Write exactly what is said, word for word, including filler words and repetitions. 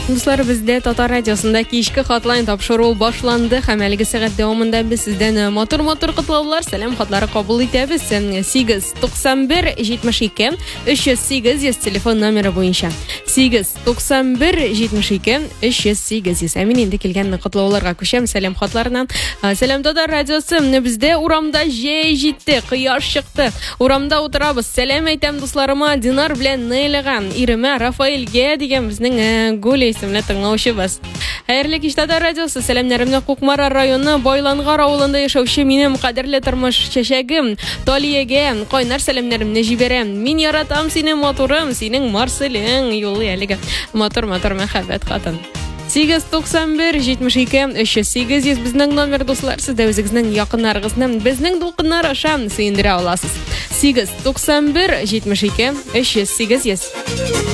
Дуслар, бездә Татар радиосында кичке хатлайн тапшыру башланды. Һәм әлеге сәгать дәвамында без сездән матур-матур котлаулар, сәлам хатлары кабул итәбез. сигез туксан бер җитмеш ике өч йөз сигез йөз телефон номеры буенча. сигез туксан бер җитмеш ике өч йөз сигез йөз. Әмин инде килгән котлауларга күчәм сәлам хатларыннан. Сәлам Татар радиосы. Бездә урамда җәй җитте, кояш чыкты. Урамда утырабыз. Сәлам әйтәм дусларыма, Динар белән Нәйләгә, иремә Рафаэлгә дигән безнең Гүле исемле тыңлаучыбыз. Хәерле кич Татар радиосы. Сәламнарымны Кукмара районы Байлангар авылында яшәүче минем кадерле тормыш чәчәгем Талиягә кайнар сәламнарымны җибәрәм. Мин яратам сине матурым, синең Марселең юлы әлегә. Матур-матур мәхәббәт хатын. сигез туксан бер җитмеш ике өч йөз сигез йөз безнең номер дуслар. Сез дә үзегезнең якыннарыгызны безнең дулкыннар аша сөендерә аласыз. сигез туксан бер җитмеш ике өч йөз сигез йөз.